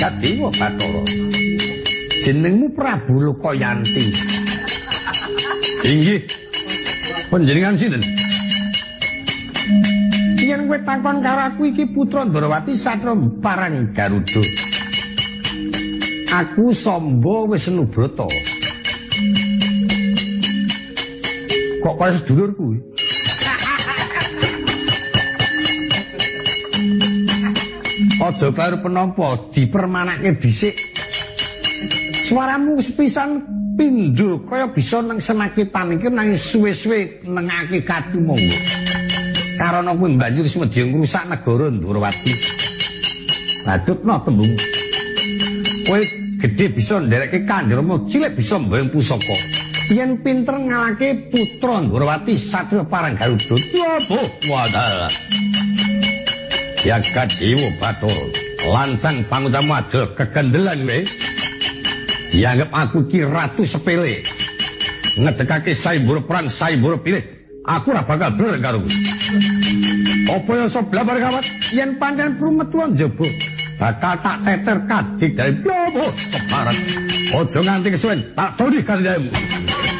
Jadewa Bathara. Jenengmu Prabu Lokayanti. Inggih. Panjenengan sinten? Yen kowe takon karo aku iki putra Ndrawati Satra Parang Garuda. Aku Samba Wisnubrata. Kok kaya sedulurku? Aja karo penampa dipermanake dhisik. Suaramu sepisan pindho kaya bisa nang semake pamikir nanging suwe-suwe nengake katu monggo. Karana kowe banjur semedya ngrusak negara Ndrawati. Lanjutno tembung. Kowe gedhe bisa nderekke Kandrama, cilik bisa mbayang pusaka. Yen pinter ngalahke putra Ndrawati Satya Parang Garuda, apa wadal. Jagadéwa Bathara, lancang pangutamu adol kekendelan kowe. Dianggep aku ki ratu sepele. Ngedekake sayembara perang, sayembara pilih. Aku ora bakal bener karo kowe. Apa ya seblabar kawat yen pancen perlu metu njaba. Bakal tak teter kadik dari plowo keparat. Aja nganti kesuwen tak doni kandamu.